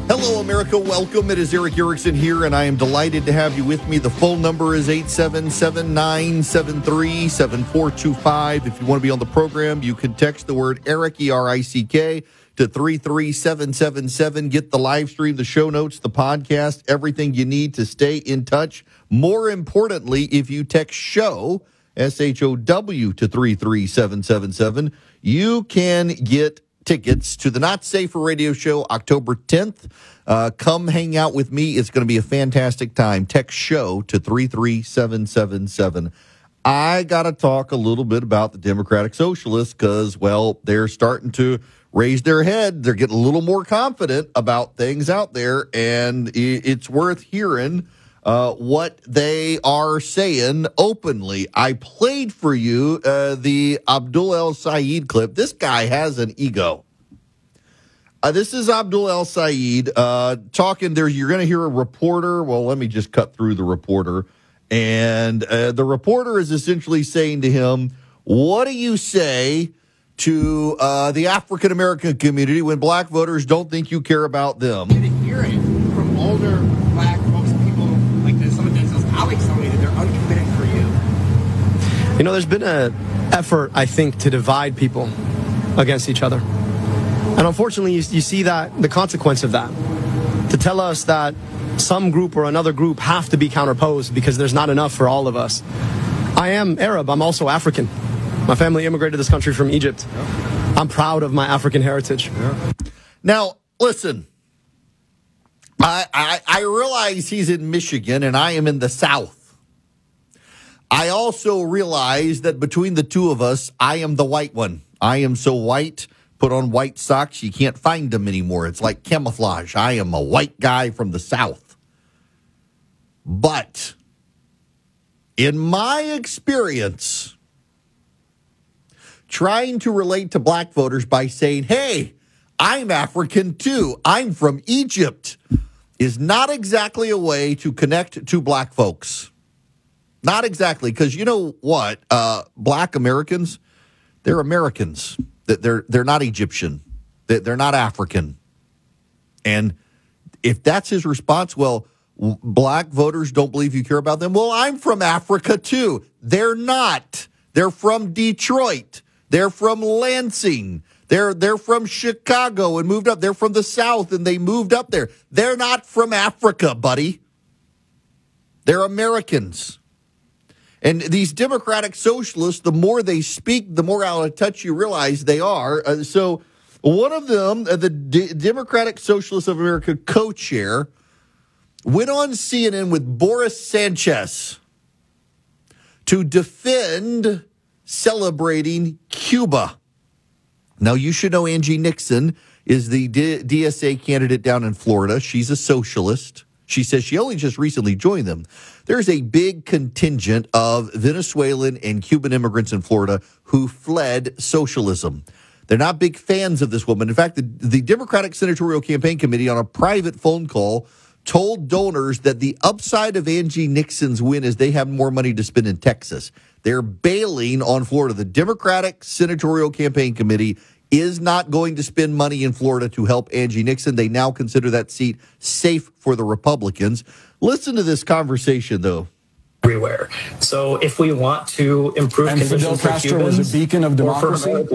Hello, America. Welcome. It is Erick Erickson here, and I am delighted to have you with me. The phone number is 877-973-7425. If you want to be on the program, you can text the word Erick, E-R-I-C-K, to 33777. Get the live stream, the show notes, the podcast, everything you need to stay in touch. More importantly, if you text SHOW, S-H-O-W, to 33777, you can get tickets to the Not Safer radio show October 10th. Come hang out with me. It's going to be a fantastic time. Text SHOW to 33777. I got to talk a little bit about the Democratic Socialists because, well, they're starting to raise their head. They're getting a little more confident about things out there, and it's worth hearing what they are saying openly. I played for you the Abdul El-Sayed clip. This guy has an ego. This is Abdul El-Sayed talking there. You're going to hear a reporter. Well, let me just cut through the reporter. And the reporter is essentially saying to him, what do you say to the African-American community when black voters don't think you care about them? Hearing from older black folks, people like this, some of Denzel's colleagues tell me that they're uncommitted for you. You know, there's been an effort, I think, to divide people against each other. And unfortunately, you see that the consequence of that, to tell us that some group or another group have to be counterposed because there's not enough for all of us. I am Arab. I'm also African. My family immigrated to this country from Egypt. I'm proud of my African heritage. Now, listen, I realize he's in Michigan and I am in the South. I also realize that between the two of us, I am the white one. I am so white. Put on white socks, you can't find them anymore. It's like camouflage. I am a white guy from the South. But in my experience, trying to relate to black voters by saying, hey, I'm African too, I'm from Egypt, is not exactly a way to connect to black folks. Not exactly, because you know what? Black Americans, they're Americans. They're not Egyptian. They're not African. And if that's his response, well, black voters don't believe you care about them. Well, I'm from Africa too. They're not. They're from Detroit. They're from Lansing. They're from Chicago and moved up. They're from the South and they moved up there. They're not from Africa, buddy. They're Americans. And these Democratic Socialists, the more they speak, the more out of touch you realize they are. So one of them, the Democratic Socialists of America co-chair, went on CNN with Boris Sanchez to defend celebrating Cuba. Now, you should know Angie Nixon is the DSA candidate down in Florida. She's a socialist. She says she only just recently joined them. There's a big contingent of Venezuelan and Cuban immigrants in Florida who fled socialism. They're not big fans of this woman. In fact, the Democratic Senatorial Campaign Committee on a private phone call told donors that the upside of Angie Nixon's win is they have more money to spend in Texas. They're bailing on Florida. The Democratic Senatorial Campaign Committee is not going to spend money in Florida to help Angie Nixon. They now consider that seat safe for the Republicans. Listen to this conversation, though. Everywhere. So if we want to improve conditions Fidel for Castro Cubans, was a beacon of democracy?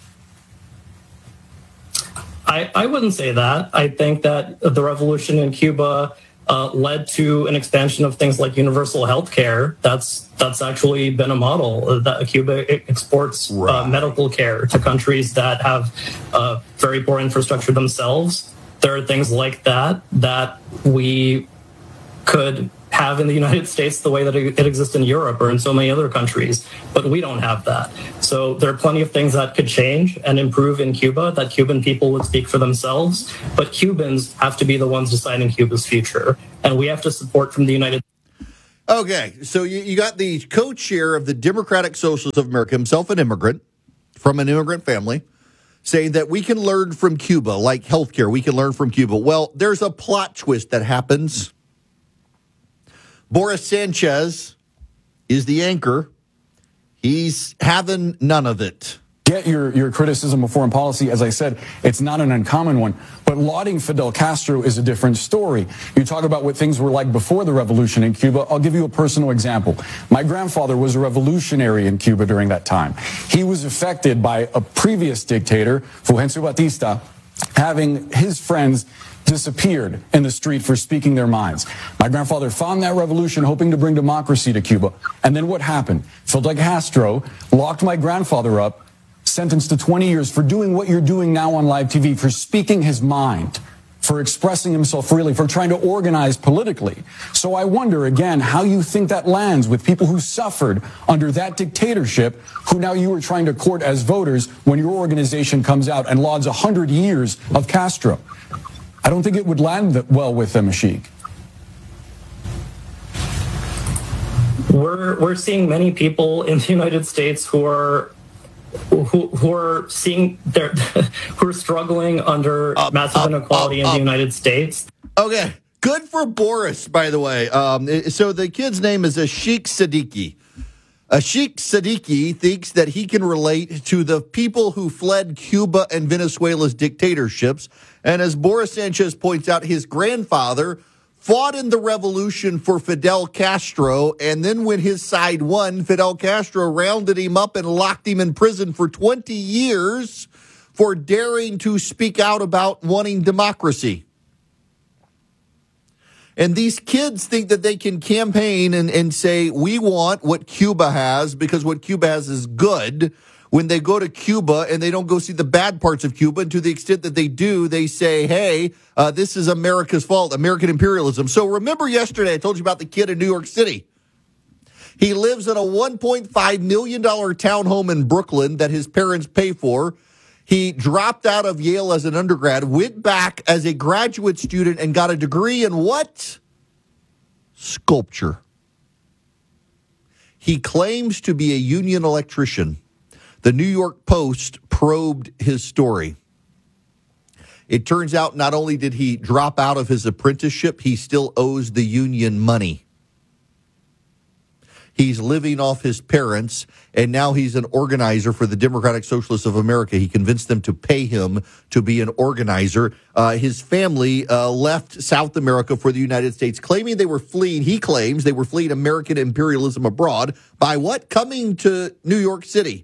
I wouldn't say that. I think that the revolution in Cuba led to an expansion of things like universal health care. That's actually been a model that Cuba exports medical care to countries that have very poor infrastructure themselves. There are things like that we could have in the United States the way that it exists in Europe or in so many other countries, but we don't have that. So there are plenty of things that could change and improve in Cuba, that Cuban people would speak for themselves, but Cubans have to be the ones deciding Cuba's future, and we have to support from the United States. Okay, so you got the co-chair of the Democratic Socialists of America, himself an immigrant, from an immigrant family, saying that we can learn from Cuba, like healthcare, we can learn from Cuba. Well, there's a plot twist that happens. Boris Sanchez is the anchor. He's having none of it. get your criticism of foreign policy. As I said, it's not an uncommon one. But lauding Fidel Castro is a different story. You talk about what things were like before the revolution in Cuba. I'll give you a personal example. My grandfather was a revolutionary in Cuba during that time. He was affected by a previous dictator, Fulgencio Batista, having his friends disappeared in the street for speaking their minds. My grandfather found that revolution, hoping to bring democracy to Cuba. And then what happened? Fidel Castro locked my grandfather up, sentenced to 20 years for doing what you're doing now on live TV, for speaking his mind, for expressing himself freely, for trying to organize politically. So I wonder, again, how you think that lands with people who suffered under that dictatorship, who now you are trying to court as voters when your organization comes out and lauds 100 years of Castro. I don't think it would land well with them, Ashik. We're seeing many people in the United States who are seeing who are struggling under massive inequality in the United States. Okay, good for Boris, by the way. So the kid's name is Ashik Siddiqui. Ashik Siddiqui thinks that he can relate to the people who fled Cuba and Venezuela's dictatorships. And as Boris Sanchez points out, his grandfather fought in the revolution for Fidel Castro, and then when his side won, Fidel Castro rounded him up and locked him in prison for 20 years for daring to speak out about wanting democracy. And these kids think that they can campaign and say, we want what Cuba has because what Cuba has is good. When they go to Cuba and they don't go see the bad parts of Cuba, and to the extent that they do, they say, hey, this is America's fault, American imperialism. So remember yesterday I told you about the kid in New York City. He lives in a $1.5 million townhome in Brooklyn that his parents pay for. He dropped out of Yale as an undergrad, went back as a graduate student, and got a degree in what? Sculpture. He claims to be a union electrician. The New York Post probed his story. It turns out not only did he drop out of his apprenticeship, he still owes the union money. He's living off his parents, and now he's an organizer for the Democratic Socialists of America. He convinced them to pay him to be an organizer. His family left South America for the United States, claiming they were fleeing. He claims they were fleeing American imperialism abroad by what? Coming to New York City.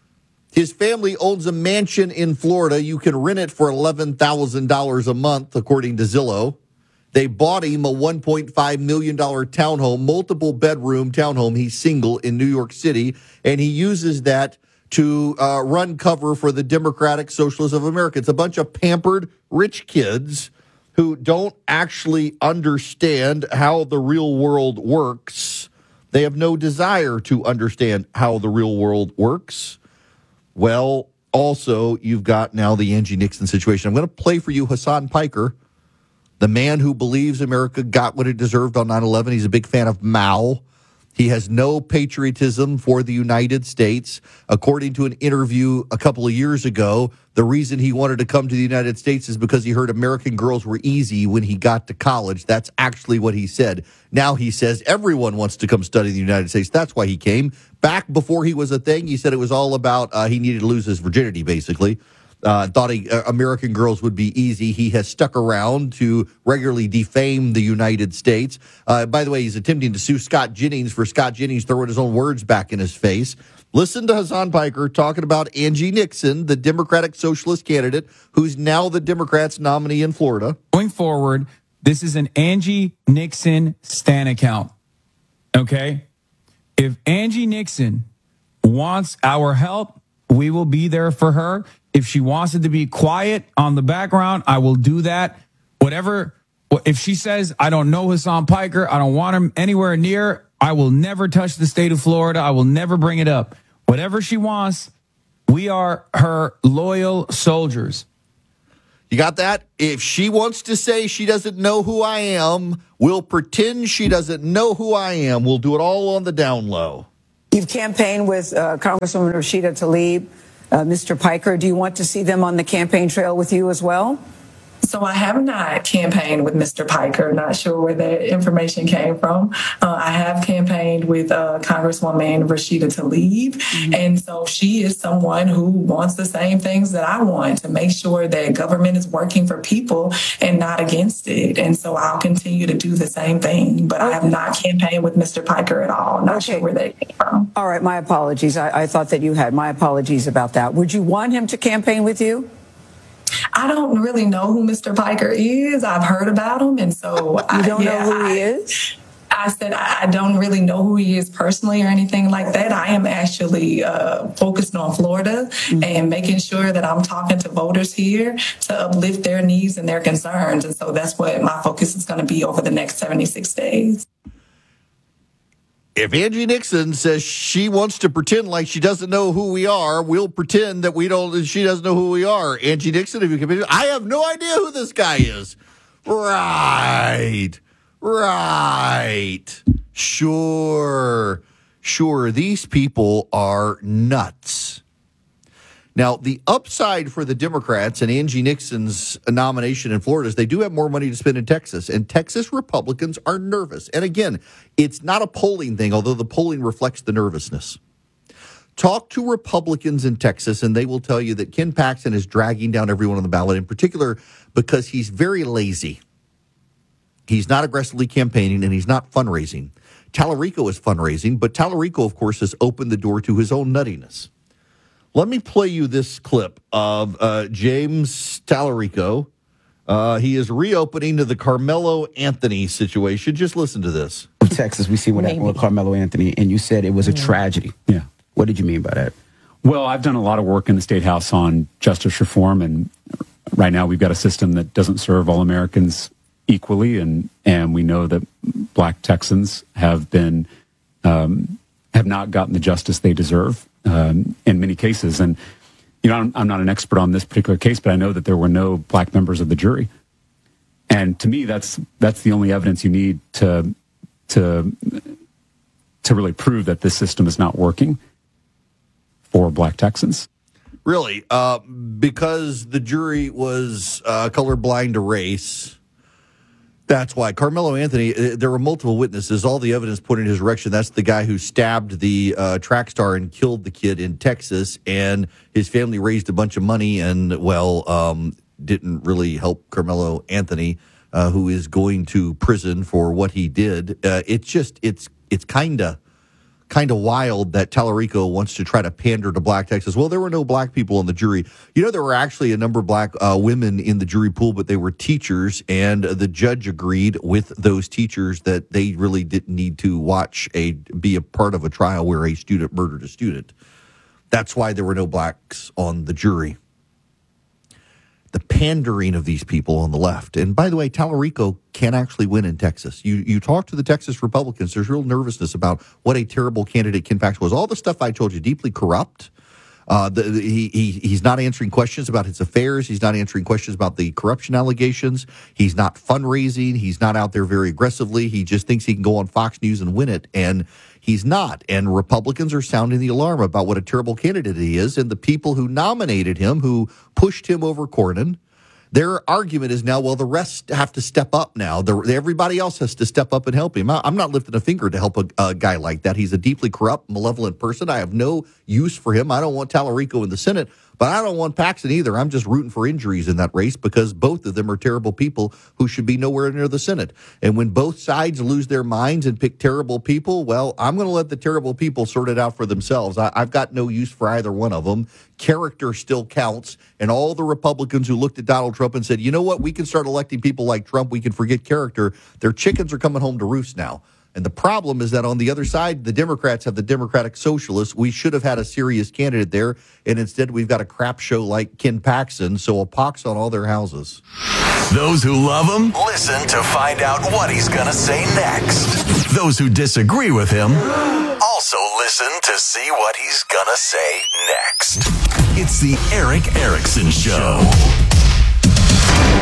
His family owns a mansion in Florida. You can rent it for $11,000 a month, according to Zillow. They bought him a $1.5 million townhome, multiple bedroom townhome. He's single in New York City, and he uses that to run cover for the Democratic Socialists of America. It's a bunch of pampered rich kids who don't actually understand how the real world works. They have no desire to understand how the real world works. Well, also, you've got now the Angie Nixon situation. I'm going to play for you Hassan Piker, the man who believes America got what it deserved on 9/11. He's a big fan of Mao. He has no patriotism for the United States. According to an interview a couple of years ago, the reason he wanted to come to the United States is because he heard American girls were easy when he got to college. That's actually what he said. Now he says everyone wants to come study in the United States. That's why he came. Back before he was a thing, he said it was all about he needed to lose his virginity, basically. Thought American girls would be easy. He has stuck around to regularly defame the United States. By the way, he's attempting to sue Scott Jennings for Scott Jennings throwing his own words back in his face. Listen to Hassan Piker talking about Angie Nixon, the Democratic Socialist candidate, who's now the Democrats' nominee in Florida. Going forward, this is an Angie Nixon Stan account. Okay? If Angie Nixon wants our help, we will be there for her. If she wants it to be quiet on the background, I will do that. Whatever. If she says, I don't know Hassan Piker, I don't want him anywhere near, I will never touch the state of Florida. I will never bring it up. Whatever she wants, we are her loyal soldiers. You got that? If she wants to say she doesn't know who I am, we'll pretend she doesn't know who I am. We'll do it all on the down low. You've campaigned with Congresswoman Rashida Tlaib, Mr. Piker. Do you want to see them on the campaign trail with you as well? So I have not campaigned with Mr. Piker. Not sure where that information came from. I have campaigned with Congresswoman Rashida Tlaib. And so she is someone who wants the same things that I want, to make sure that government is working for people and not against it. And so I'll continue to do the same thing. But I have not campaigned with Mr. Piker at all. Not sure where that came from. All right, my apologies. I thought that you had. My apologies about that. Would you want him to campaign with you? I don't really know who Mr. Piker is. I've heard about him, and so you don't know who he is? I said I don't really know who he is personally or anything like that. I am actually focused on Florida and making sure that I'm talking to voters here to uplift their needs and their concerns, and so that's what my focus is going to be over the next 76 days. If Angie Nixon says she wants to pretend like she doesn't know who we are, we'll pretend that she doesn't know who we are. Angie Nixon, if you can, I have no idea who this guy is. Right. Sure. These people are nuts. Now, the upside for the Democrats and Angie Nixon's nomination in Florida is they do have more money to spend in Texas, and Texas Republicans are nervous. And again, it's not a polling thing, although the polling reflects the nervousness. Talk to Republicans in Texas, and they will tell you that Ken Paxton is dragging down everyone on the ballot, in particular because he's very lazy. He's not aggressively campaigning, and he's not fundraising. Tallarico is fundraising, but Tallarico, of course, has opened the door to his own nuttiness. Let me play you this clip of James Tallarico. He is reopening to the Carmelo Anthony situation. Just listen to this. In Texas, we see what happened with Carmelo Anthony, and you said it was a tragedy. Yeah. What did you mean by that? Well, I've done a lot of work in the State House on justice reform, and right now we've got a system that doesn't serve all Americans equally, and we know that Black Texans have not gotten the justice they deserve in many cases. And I'm not an expert on this particular case, but I know that there were no Black members of the jury. And to me, that's the only evidence you need to really prove that this system is not working for Black Texans. Really, because the jury was colorblind to race. That's why Carmelo Anthony, there were multiple witnesses. All the evidence pointed in his direction. That's the guy who stabbed the track star and killed the kid in Texas. And his family raised a bunch of money and, didn't really help Carmelo Anthony, who is going to prison for what he did. It's kind of wild that Tallarico wants to try to pander to Black Texas. Well, there were no Black people on the jury. There were actually a number of Black women in the jury pool, but they were teachers, and the judge agreed with those teachers that they really didn't need to be a part of a trial where a student murdered a student. That's why there were no Blacks on the jury. The pandering of these people on the left. And by the way, Tallarico can actually win in Texas. You talk to the Texas Republicans, there's real nervousness about what a terrible candidate Ken Paxton was. All the stuff I told you, deeply corrupt. He's not answering questions about his affairs. He's not answering questions about the corruption allegations. He's not fundraising. He's not out there very aggressively. He just thinks he can go on Fox News and win it. And he's not. And Republicans are sounding the alarm about what a terrible candidate he is. And the people who nominated him, who pushed him over Cornyn, their argument is now, well, the rest have to step up now. Everybody else has to step up and help him. I'm not lifting a finger to help a guy like that. He's a deeply corrupt, malevolent person. I have no use for him. I don't want Tallarico in the Senate, but I don't want Paxton either. I'm just rooting for injuries in that race because both of them are terrible people who should be nowhere near the Senate. And when both sides lose their minds and pick terrible people, well, I'm going to let the terrible people sort it out for themselves. I've got no use for either one of them. Character still counts. And all the Republicans who looked at Donald Trump and said, you know what, we can start electing people like Trump. We can forget character. Their chickens are coming home to roost now. And the problem is that on the other side, the Democrats have the Democratic Socialists. We should have had a serious candidate there, and instead we've got a crap show like Ken Paxton, so a pox on all their houses. Those who love him, listen to find out what he's going to say next. Those who disagree with him, also listen to see what he's going to say next. It's the Erick Erickson Show.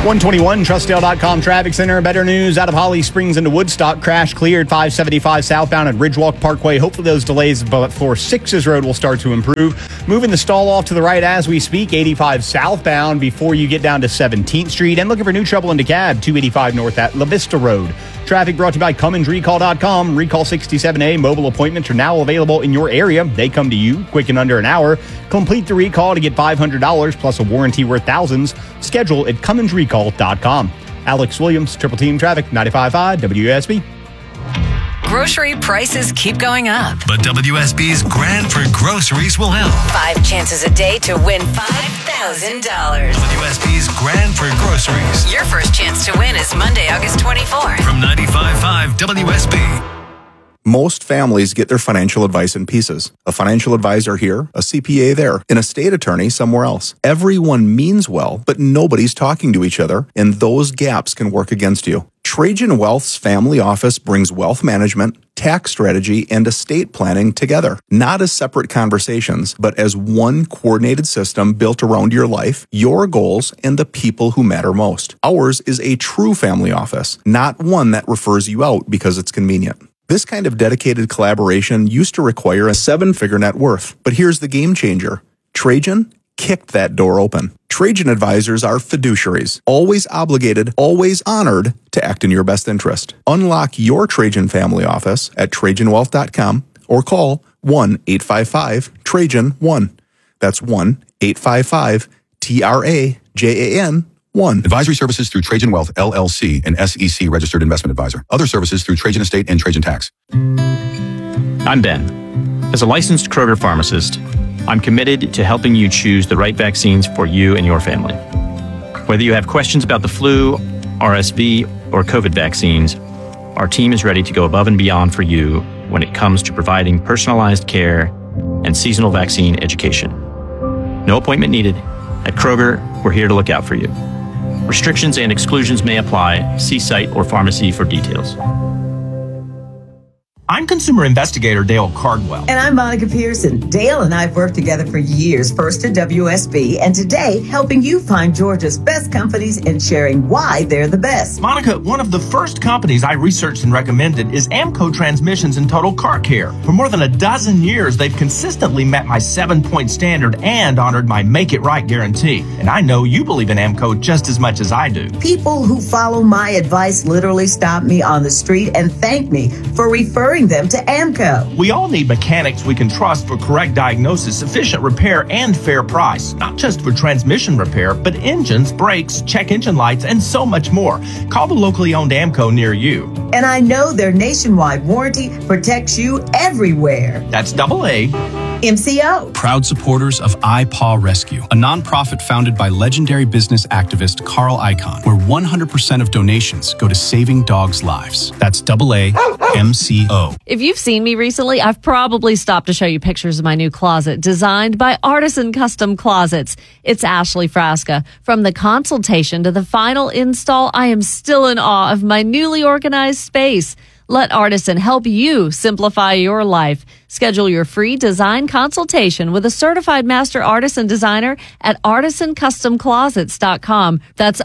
121 Trustdale.com Traffic Center. Better news out of Holly Springs into Woodstock. Crash cleared 575 southbound at Ridgewalk Parkway. Hopefully those delays before 6's Road will start to improve. Moving the stall off to the right as we speak. 85 southbound before you get down to 17th Street. And looking for new trouble in DeKalb. 285 north at La Vista Road. Traffic brought to you by CumminsRecall.com. Recall 67A. Mobile appointments are now available in your area. They come to you quick in under an hour. Complete the recall to get $500 plus a warranty worth thousands. Schedule at CumminsRecall.com. Alex Williams, Triple Team Traffic, 95.5 WSB. Grocery prices keep going up. But WSB's Grand for Groceries will help. 5 chances a day to win $5,000. WSB's Grand for Groceries. Your first chance to win is Monday, August 24th. From 95.5 WSB. Most families get their financial advice in pieces. A financial advisor here, a CPA there, an estate attorney somewhere else. Everyone means well, but nobody's talking to each other, and those gaps can work against you. Trajan Wealth's family office brings wealth management, tax strategy, and estate planning together, not as separate conversations, but as one coordinated system built around your life, your goals, and the people who matter most. Ours is a true family office, not one that refers you out because it's convenient. This kind of dedicated collaboration used to require a 7-figure net worth, but here's the game changer. Trajan kicked that door open. Trajan advisors are fiduciaries, always obligated, always honored to act in your best interest. Unlock your Trajan family office at TrajanWealth.com or call 1-855-TRAJAN-1. That's 1-855-TRAJAN-1. Advisory services through Trajan Wealth, LLC, an SEC registered investment advisor. Other services through Trajan Estate and Trajan Tax. I'm Ben. As a licensed Kroger pharmacist, I'm committed to helping you choose the right vaccines for you and your family. Whether you have questions about the flu, RSV, or COVID vaccines, our team is ready to go above and beyond for you when it comes to providing personalized care and seasonal vaccine education. No appointment needed. At Kroger, we're here to look out for you. Restrictions and exclusions may apply. See site or pharmacy for details. I'm consumer investigator Dale Cardwell. And I'm Monica Pearson. Dale and I have worked together for years, first at WSB, and today helping you find Georgia's best companies and sharing why they're the best. Monica, one of the first companies I researched and recommended is Amco Transmissions and Total Car Care. For more than a dozen years, they've consistently met my 7-point standard and honored my Make It Right guarantee. And I know you believe in Amco just as much as I do. People who follow my advice literally stop me on the street and thank me for referring them to Amco. We all need mechanics we can trust for correct diagnosis, efficient repair, and fair price. Not just for transmission repair, but engines, brakes, check engine lights, and so much more. Call the locally owned Amco near you. And I know their nationwide warranty protects you everywhere. That's AA MCO. Proud supporters of iPaw Rescue, a nonprofit founded by legendary business activist Carl Icahn, where 100% of donations go to saving dogs' lives. That's AA MCO. If you've seen me recently, I've probably stopped to show you pictures of my new closet designed by Artisan Custom Closets. It's Ashley Frasca. From the consultation to the final install, I am still in awe of my newly organized space. Let Artisan help you simplify your life. Schedule your free design consultation with a certified master artisan designer at artisancustomclosets.com. That's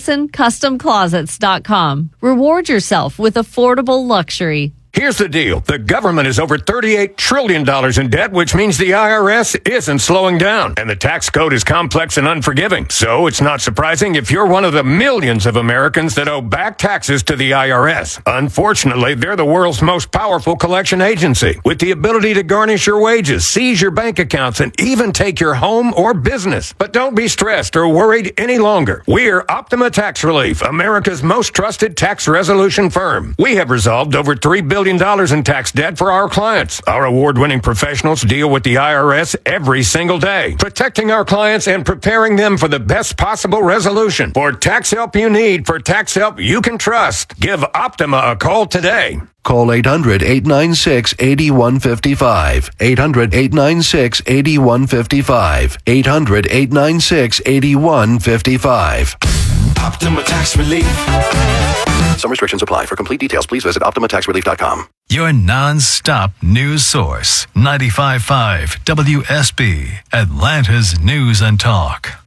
artisancustomclosets.com. Reward yourself with affordable luxury. Here's the deal. The government is over $38 trillion in debt, which means the IRS isn't slowing down. And the tax code is complex and unforgiving. So it's not surprising if you're one of the millions of Americans that owe back taxes to the IRS. Unfortunately, they're the world's most powerful collection agency, with the ability to garnish your wages, seize your bank accounts, and even take your home or business. But don't be stressed or worried any longer. We're Optima Tax Relief, America's most trusted tax resolution firm. We have resolved over $3 billion in tax debt for our clients. Our award-winning professionals deal with the IRS every single day, protecting our clients and preparing them for the best possible resolution. For tax help you need, for tax help you can trust, give Optima a call today. Call 800-896-8155. 800-896-8155. 800-896-8155. Optima Tax Relief. Some restrictions apply. For complete details, please visit OptimaTaxRelief.com. Your non-stop news source. 95.5 WSB, Atlanta's News and Talk.